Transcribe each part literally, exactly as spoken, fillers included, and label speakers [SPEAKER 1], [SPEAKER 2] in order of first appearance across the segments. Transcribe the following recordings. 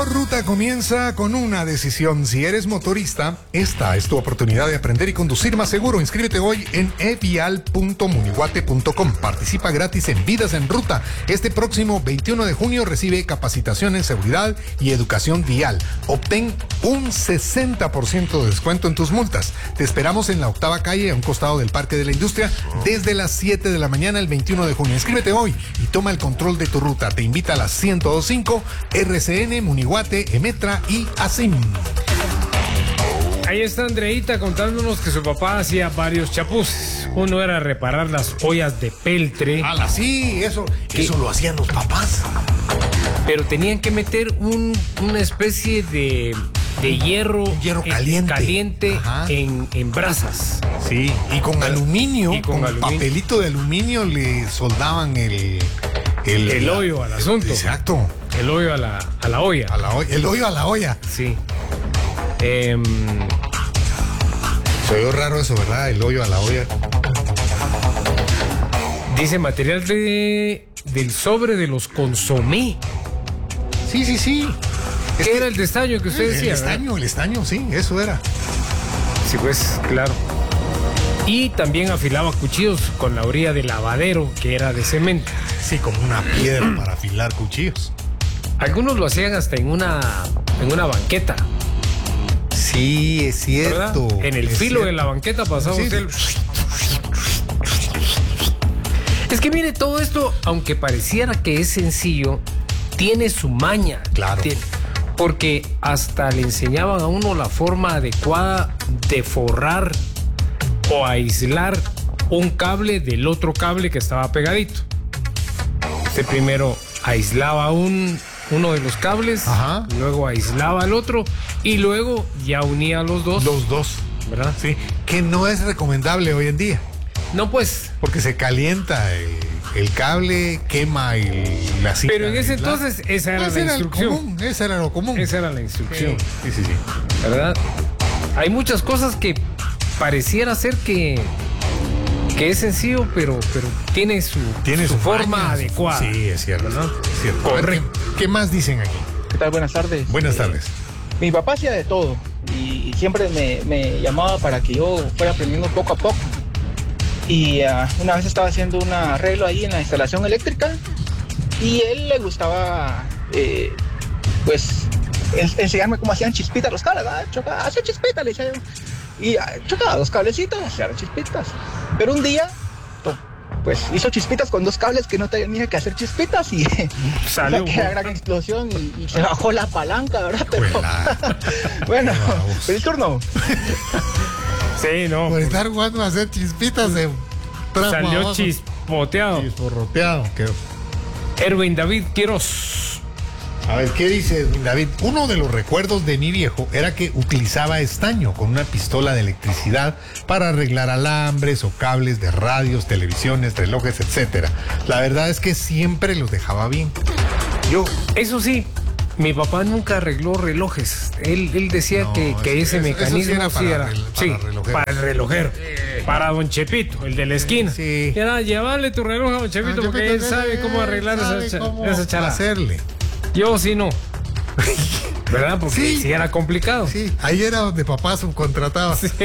[SPEAKER 1] mejor ruta comienza con una decisión. Si eres motorista, esta es tu oportunidad de aprender y conducir más seguro. Inscríbete hoy en e vial punto munihuate punto com. Participa gratis en Vidas en Ruta. Este próximo veintiuno de junio recibe capacitación en seguridad y educación vial. Obtén un sesenta por ciento de descuento en tus multas. Te esperamos en la octava calle, a un costado del Parque de la Industria, desde las siete de la mañana el veintiuno de junio. Inscríbete hoy y toma el control de tu ruta. Te invita a las ciento dos punto cinco, R C N, Munihuate, Emetra y ASIM.
[SPEAKER 2] Ahí está Andreita contándonos que su papá hacía varios chapuces. Uno era reparar las ollas de peltre.
[SPEAKER 1] ¡Hala, sí! Eso, eso lo hacían los papás.
[SPEAKER 2] Pero tenían que meter un, una especie de, de hierro,
[SPEAKER 1] un hierro caliente,
[SPEAKER 2] eh, caliente en, en brasas.
[SPEAKER 1] Sí, y con Pero, aluminio, y con, con aluminio. papelito de aluminio le soldaban el...
[SPEAKER 2] El, el hoyo al asunto.
[SPEAKER 1] Exacto.
[SPEAKER 2] El hoyo a la, a la olla.
[SPEAKER 1] A la olla. El hoyo a la olla.
[SPEAKER 2] Sí. Eh,
[SPEAKER 1] Se oyó raro eso, ¿verdad? El hoyo a la olla.
[SPEAKER 2] Dice material de, del sobre de los consomé.
[SPEAKER 1] Sí, sí, sí.
[SPEAKER 2] ¿Qué es era el estaño que usted
[SPEAKER 1] el,
[SPEAKER 2] decía?
[SPEAKER 1] El estaño, ¿verdad? el estaño, sí, eso era.
[SPEAKER 2] Sí, pues, claro. Y también afilaba cuchillos con la orilla de lavadero, que era de cemento.
[SPEAKER 1] Sí, como una piedra para afilar cuchillos.
[SPEAKER 2] Algunos lo hacían hasta en una, en una banqueta.
[SPEAKER 1] Sí, es cierto.
[SPEAKER 2] ¿Verdad? En el
[SPEAKER 1] es
[SPEAKER 2] filo
[SPEAKER 1] cierto.
[SPEAKER 2] de la banqueta pasaba
[SPEAKER 1] sí,
[SPEAKER 2] usted. Sí. Es que mire, todo esto, aunque pareciera que es sencillo, tiene su maña.
[SPEAKER 1] Claro.
[SPEAKER 2] Tiene, porque hasta le enseñaban a uno la forma adecuada de forrar o aislar un cable del otro cable que estaba pegadito. Usted primero aislaba un, uno de los cables,
[SPEAKER 1] Ajá.
[SPEAKER 2] luego aislaba el otro y luego ya unía los dos.
[SPEAKER 1] Los dos,
[SPEAKER 2] ¿verdad?
[SPEAKER 1] Sí, que no es recomendable hoy en día.
[SPEAKER 2] No, pues.
[SPEAKER 1] Porque se calienta el, el cable, quema el, la cinta.
[SPEAKER 2] Pero en ese entonces esa era
[SPEAKER 1] ese
[SPEAKER 2] la
[SPEAKER 1] era
[SPEAKER 2] instrucción.
[SPEAKER 1] Común, esa era lo común.
[SPEAKER 2] Esa era la instrucción.
[SPEAKER 1] Sí, sí, sí.
[SPEAKER 2] ¿Verdad? Hay muchas cosas que pareciera ser que, que es sencillo, pero, pero tiene su,
[SPEAKER 1] tiene
[SPEAKER 2] su,
[SPEAKER 1] su
[SPEAKER 2] forma
[SPEAKER 1] maña,
[SPEAKER 2] adecuada.
[SPEAKER 1] Sí, es cierto.
[SPEAKER 2] ¿No?
[SPEAKER 1] Es cierto.
[SPEAKER 2] Correcto.
[SPEAKER 1] ¿Qué, ¿Qué más dicen aquí?
[SPEAKER 3] ¿Qué tal? Buenas tardes.
[SPEAKER 1] Buenas
[SPEAKER 3] eh,
[SPEAKER 1] tardes.
[SPEAKER 3] Mi papá hacía de todo y, y siempre me, me llamaba para que yo fuera aprendiendo poco a poco. Y uh, una vez estaba haciendo un arreglo ahí en la instalación eléctrica y a él le gustaba, eh, pues, en, enseñarme cómo hacían chispitas los cables. ¿verdad? Chocaba, hacía chispitas, le decía yo. Y uh, chocaba dos cablecitos, hacía chispitas. Pero un día, pues, hizo chispitas con dos cables que no tenía que hacer chispitas y salió una gran explosión y, y se bajó la palanca, ¿verdad? Pero, bueno, ¿el turno?
[SPEAKER 2] Sí, no.
[SPEAKER 1] Por estar jugando a hacer chispitas de
[SPEAKER 2] salió
[SPEAKER 1] abajo.
[SPEAKER 2] chispoteado.
[SPEAKER 1] Chisporroteado. Quedó.
[SPEAKER 2] Erwin David Quiroz.
[SPEAKER 1] A ver, ¿qué dice Erwin David? Uno de los recuerdos de mi viejo era que utilizaba estaño con una pistola de electricidad para arreglar alambres o cables de radios, televisiones, relojes, etcétera. La verdad es que siempre los dejaba bien. Yo...
[SPEAKER 2] Eso sí, mi papá nunca arregló relojes. Él, él decía
[SPEAKER 1] No,
[SPEAKER 2] que, que
[SPEAKER 1] eso,
[SPEAKER 2] ese
[SPEAKER 1] eso,
[SPEAKER 2] mecanismo
[SPEAKER 1] eso sí era para,
[SPEAKER 2] sí era,
[SPEAKER 1] rel, para,
[SPEAKER 2] sí,
[SPEAKER 1] relojero.
[SPEAKER 2] para el relojero. Eh, para don Chepito, el de la esquina.
[SPEAKER 1] Sí.
[SPEAKER 2] Y era llevarle tu reloj a don Chepito,
[SPEAKER 1] don
[SPEAKER 2] porque
[SPEAKER 1] Chepito
[SPEAKER 2] él sabe cómo arreglar
[SPEAKER 1] sabe
[SPEAKER 2] esa,
[SPEAKER 1] cómo
[SPEAKER 2] esa charada.
[SPEAKER 1] hacerle.
[SPEAKER 2] Yo sí no. ¿Verdad? Porque sí, sí era complicado.
[SPEAKER 1] Sí, ahí era donde papá subcontrataba. Sí.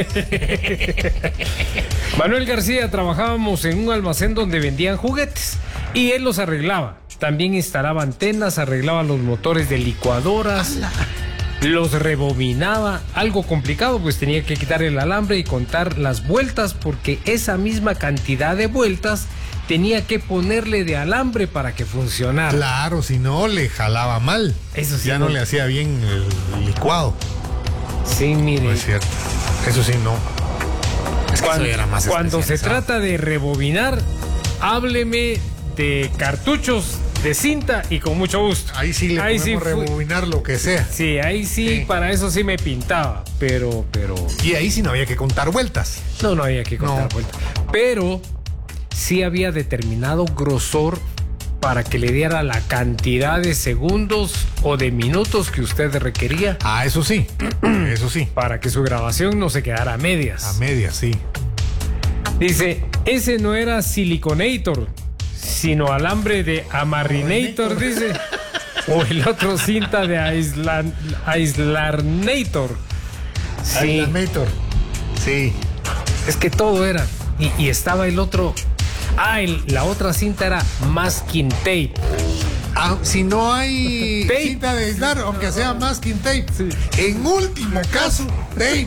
[SPEAKER 2] Manuel García, trabajábamos en un almacén donde vendían juguetes y él los arreglaba. También instalaba antenas, arreglaba los motores de licuadoras, los rebobinaba. Algo complicado, pues tenía que quitar el alambre y contar las vueltas, porque esa misma cantidad de vueltas tenía que ponerle de alambre para que funcionara.
[SPEAKER 1] Claro, si no le jalaba mal.
[SPEAKER 2] Eso sí.
[SPEAKER 1] Ya no, no le hacía bien el licuado.
[SPEAKER 2] Sí, mire.
[SPEAKER 1] No es cierto. Eso sí, no. Es que
[SPEAKER 2] cuando
[SPEAKER 1] eso era más
[SPEAKER 2] cuando se trata de rebobinar, hábleme de cartuchos de cinta y con mucho gusto.
[SPEAKER 1] Ahí sí le
[SPEAKER 2] ahí
[SPEAKER 1] podemos
[SPEAKER 2] sí
[SPEAKER 1] rebobinar lo que sea.
[SPEAKER 2] Sí, ahí sí, sí, para eso sí me pintaba, pero, pero...
[SPEAKER 1] Y ahí sí no había que contar vueltas.
[SPEAKER 2] No, no había que contar no. vueltas. Pero sí había determinado grosor para que le diera la cantidad de segundos o de minutos que usted requería.
[SPEAKER 1] Ah, eso sí, eso sí.
[SPEAKER 2] Para que su grabación no se quedara a medias.
[SPEAKER 1] A medias, sí.
[SPEAKER 2] Dice, ese no era Siliconator, sino alambre de Amarrinator, dice. O el otro cinta de Aislan, Aislarnator. Sí.
[SPEAKER 1] Aislarnator. Sí.
[SPEAKER 2] Es que todo era. Y, y estaba el otro. Ah, el, la otra cinta era masking tape.
[SPEAKER 1] Ah, si no hay
[SPEAKER 2] Tape.
[SPEAKER 1] cinta de aislar, aunque sea masking tape.
[SPEAKER 2] Sí.
[SPEAKER 1] En último caso, tape.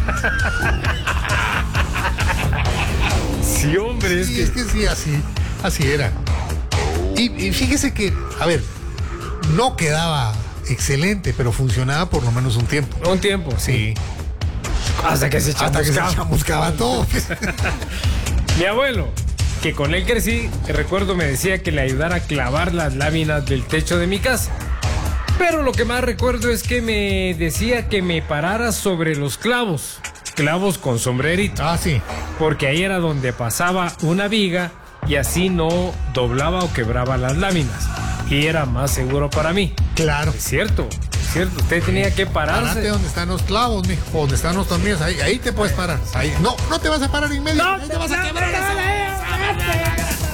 [SPEAKER 2] Sí, hombre, es
[SPEAKER 1] Sí,
[SPEAKER 2] que.
[SPEAKER 1] es que sí, así, así era. Y, y fíjese que, a ver, no quedaba excelente, pero funcionaba por lo menos un tiempo.
[SPEAKER 2] Un tiempo, sí. Hasta que se
[SPEAKER 1] Hasta que se
[SPEAKER 2] chamuscaba.
[SPEAKER 1] chamuscaba todo.
[SPEAKER 2] Mi abuelo, que con él crecí, recuerdo me decía que le ayudara a clavar las láminas del techo de mi casa. Pero lo que más recuerdo es que me decía que me parara sobre los clavos. Clavos con sombrerito.
[SPEAKER 1] Ah, sí.
[SPEAKER 2] Porque ahí era donde pasaba una viga y así no doblaba o quebraba las láminas. Y era más seguro para mí.
[SPEAKER 1] Claro.
[SPEAKER 2] Es cierto, es cierto. Usted tenía que pararse.
[SPEAKER 1] Parate donde están los clavos, mijo, donde están los tornillos. Ahí, ahí te puedes parar. Ahí. No, no te vas a parar en medio.
[SPEAKER 2] No,
[SPEAKER 1] ahí te vas a
[SPEAKER 2] no,
[SPEAKER 1] quebrar.